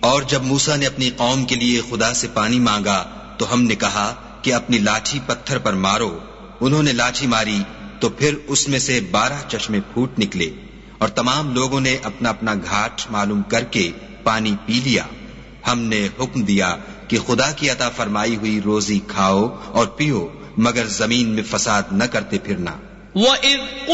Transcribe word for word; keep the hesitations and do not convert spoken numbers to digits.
और जब मूसा ने अपनी कौम के लिए खुदा से पानी मांगा तो हमने कहा कि अपनी लाठी पत्थर पर मारो। उन्होंने लाठी मारी तो फिर उसमें से बारह चश्मे फूट निकले और तमाम लोगों ने अपना अपना घाट मालूम करके पानी पी लिया। हमने हुक्म दिया कि खुदा की अता फरमाई हुई रोजी खाओ और पियो, मगर जमीन में फसाद न करते फिरना।